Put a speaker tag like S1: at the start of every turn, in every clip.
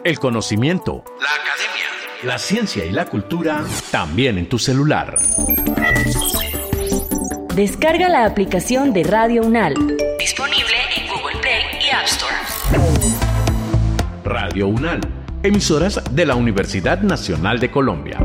S1: el conocimiento, la academia, la ciencia y la cultura, también en tu celular.
S2: Descarga la aplicación de Radio UNAL.
S3: Disponible en Google Play y App Store.
S1: Radio UNAL, emisoras de la Universidad Nacional de Colombia.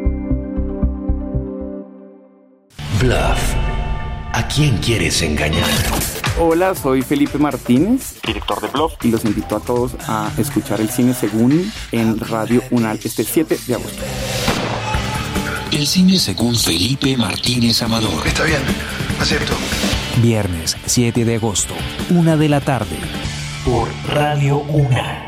S4: Bluff. ¿A quién quieres engañar?
S5: Hola, soy Felipe Martínez, director de Bluff, y los invito a todos a escuchar el cine según en Radio UNAL este 7 de agosto.
S4: El cine según Felipe Martínez Amador.
S6: Está bien, acepto.
S7: Viernes 7 de agosto, 1 de la tarde.
S4: Por Radio UNAL.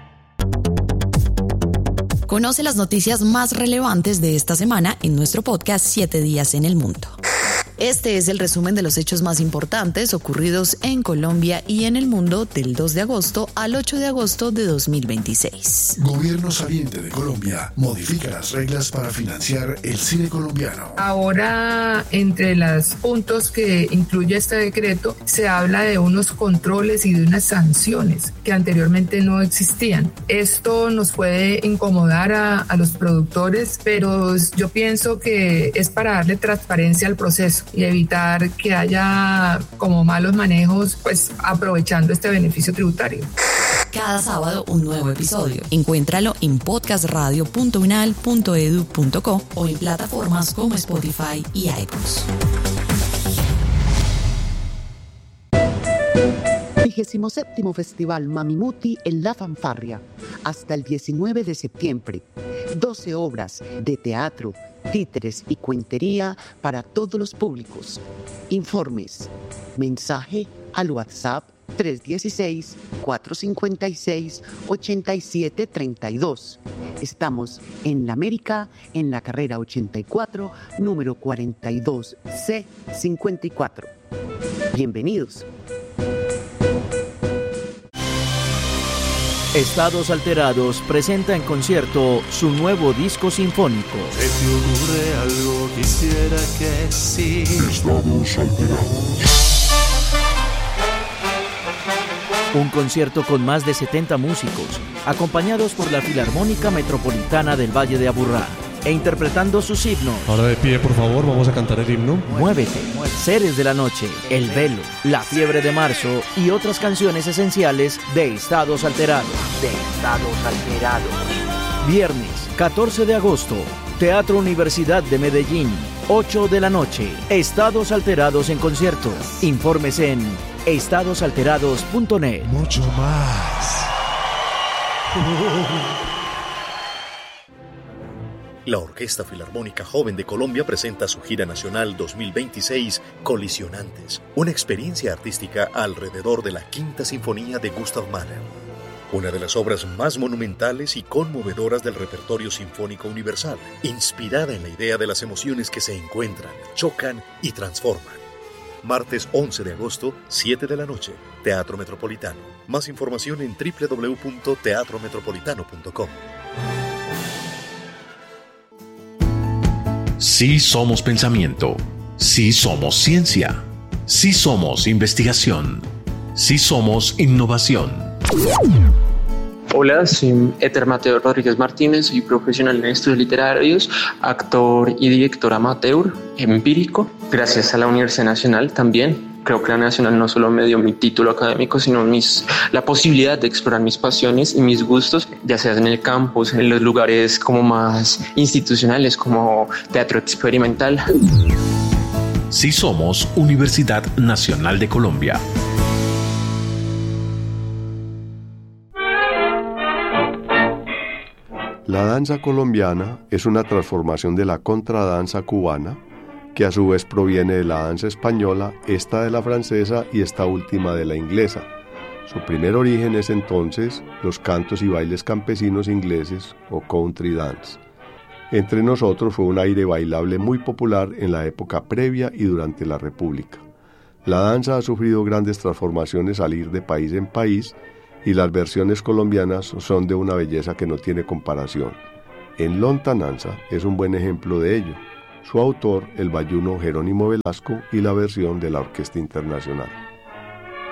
S3: Conoce las noticias más relevantes de esta semana en nuestro podcast 7 días en el mundo. Este es el resumen de los hechos más importantes ocurridos en Colombia y en el mundo del 2 de agosto al 8 de agosto de 2026.
S6: Gobierno saliente de Colombia modifica las reglas para financiar el cine colombiano.
S8: Ahora, entre los puntos que incluye este decreto, se habla de unos controles y de unas sanciones que anteriormente no existían. Esto nos puede incomodar a los productores, pero yo pienso que es para darle transparencia al proceso y evitar que haya como malos manejos, pues aprovechando este beneficio tributario.
S3: Cada sábado un nuevo episodio. Encuéntralo en podcastradio.unal.edu.co o en plataformas como Spotify y iTunes.
S9: 27º Festival Mamimuti en La Fanfarria, hasta el 19 de septiembre. 12 obras de teatro, títeres y cuentería para todos los públicos. Informes. Mensaje al WhatsApp 316-456-8732. Estamos en La América, en la carrera 84, número 42C54. Bienvenidos.
S10: Estados Alterados presenta en concierto su nuevo disco sinfónico.
S11: ¿Se te ocurre algo? Quisiera que sí.
S6: Estados Alterados.
S10: Un concierto con más de 70 músicos, acompañados por la Filarmónica Metropolitana del Valle de Aburrá, e interpretando sus himnos.
S12: Ahora de pie, por favor, vamos a cantar el himno.
S10: Muévete, Seres de la Noche, El Velo, La Fiebre de Marzo y otras canciones esenciales de Estados Alterados. Viernes 14 de agosto, Teatro Universidad de Medellín, 8 de la noche. Estados Alterados en concierto. Informes en estadosalterados.net.
S6: Mucho más.
S13: La Orquesta Filarmónica Joven de Colombia presenta su gira nacional 2026 Colisionantes, una experiencia artística alrededor de la Quinta Sinfonía de Gustav Mahler, una de las obras más monumentales y conmovedoras del repertorio sinfónico universal, inspirada en la idea de las emociones que se encuentran, chocan y transforman. Martes 11 de agosto, 7 de la noche, Teatro Metropolitano. Más información en www.teatrometropolitano.com.
S1: Sí somos pensamiento, sí somos ciencia, sí somos investigación, sí somos innovación.
S14: Hola, soy Éter Mateo Rodríguez Martínez, soy profesional en estudios literarios, actor y director amateur, empírico. Gracias a la Universidad Nacional también. Creo que la Nacional no solo me dio mi título académico, sino la posibilidad de explorar mis pasiones y mis gustos, ya sea en el campus, en los lugares como más institucionales, como teatro experimental.
S1: Sí somos Universidad Nacional de Colombia.
S15: La danza colombiana es una transformación de la contradanza cubana, que a su vez proviene de la danza española, esta de la francesa y esta última de la inglesa. Su primer origen es entonces los cantos y bailes campesinos ingleses o country dance. Entre nosotros fue un aire bailable muy popular en la época previa y durante la República. La danza ha sufrido grandes transformaciones al ir de país en país y las versiones colombianas son de una belleza que no tiene comparación. En Lontananza es un buen ejemplo de ello. Su autor, el bayuno Jerónimo Velasco, y la versión de la Orquesta Internacional.